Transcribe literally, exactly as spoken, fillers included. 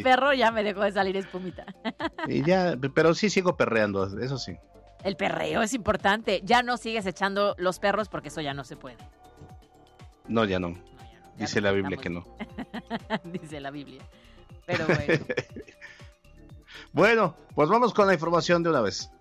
sí. perro ya me dejó de salir espumita. Y ya, pero sí sigo perreando, eso sí. El perreo es importante. Ya no sigues echando los perros porque eso ya no se puede. No, ya no. No, ya no. Ya Dice no la Biblia estamos que no. Dice la Biblia. Pero bueno. Bueno, pues vamos con la información de una vez.